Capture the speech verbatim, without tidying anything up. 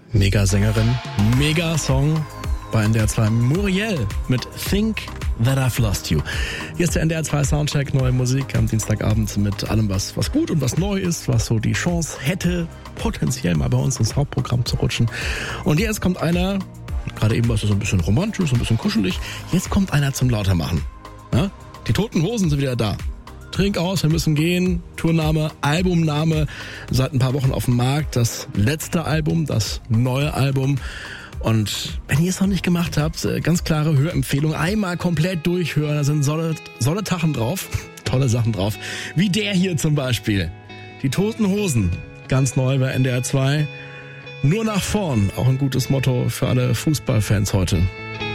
Mega-Sängerin, Mega-Song bei N D R zwei. Muriel mit Think That I've Lost You. Hier ist der N D R zwei Soundcheck, neue Musik am Dienstagabend mit allem, was, was gut und was neu ist, was so die Chance hätte, potenziell mal bei uns ins Hauptprogramm zu rutschen. Und jetzt kommt einer, gerade eben war es so ein bisschen romantisch, so ein bisschen kuschelig, jetzt kommt einer zum Lautermachen. Ja? Die Toten Hosen sind wieder da. Trink aus, wir müssen gehen. Tourname, Albumname, seit ein paar Wochen auf dem Markt. Das letzte Album, das neue Album. Und wenn ihr es noch nicht gemacht habt, ganz klare Hörempfehlung. Einmal komplett durchhören, da sind solle, solle Tachen drauf. Tolle Sachen drauf. Wie der hier zum Beispiel. Die Toten Hosen, ganz neu bei N D R zwei. Nur nach vorn, auch ein gutes Motto für alle Fußballfans heute.